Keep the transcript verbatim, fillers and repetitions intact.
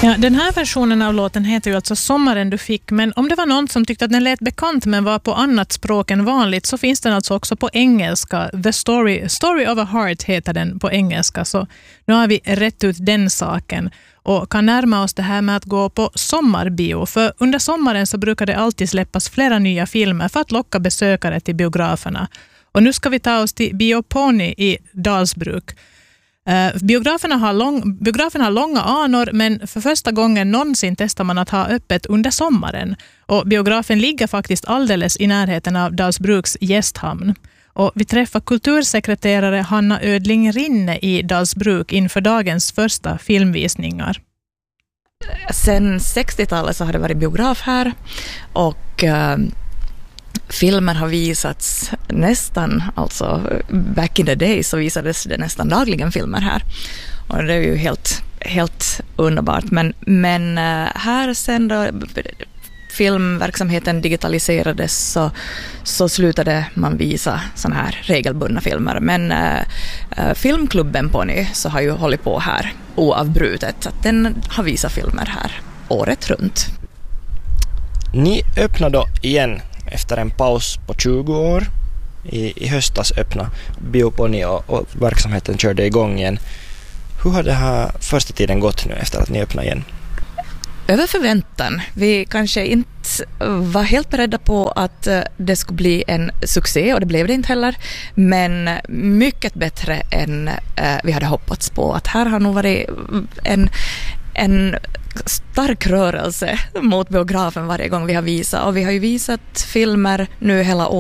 Ja, den här versionen av låten heter ju alltså Sommaren du fick, men om det var någon som tyckte att den lät bekant men var på annat språk än vanligt, så finns den alltså också på engelska. The Story, Story of a Heart heter den på engelska, så nu har vi rätt ut den saken och kan närma oss det här med att gå på sommarbio, för under sommaren så brukar det alltid släppas flera nya filmer för att locka besökare till biograferna. Och nu ska vi ta oss till Biopony i Dalsbruk. Uh, biograferna, har lång, biograferna har långa anor, men för första gången någonsin testar man att ha öppet under sommaren. Och biografen ligger faktiskt alldeles i närheten av Dalsbruks gästhamn. Och vi träffar kultursekreterare Hanna Ödling Rinne i Dalsbruk inför dagens första filmvisningar. Sen sextiotalet så har det varit biograf här och uh, filmer har visats nästan, alltså back in the day så visades det nästan dagligen filmer här. Och det är ju helt, helt underbart. Men, men uh, här sen då filmverksamheten digitaliserades så, så slutade man visa såna här regelbundna filmer. Men äh, filmklubben Pony så har ju hållit på här oavbrutet. Så att den har visat filmer här året runt. Ni öppnade då igen efter en paus på tjugo år. I, i höstas öppna Biopony och, och verksamheten körde igång igen. Hur har det här första tiden gått nu efter att ni öppnade igen? Över förväntan. Vi kanske inte var helt beredda på att det skulle bli en succé, och det blev det inte heller. Men mycket bättre än vi hade hoppats på. Att här har nog varit en, en stark rörelse mot biografen varje gång vi har visat. Och vi har ju visat filmer nu hela året.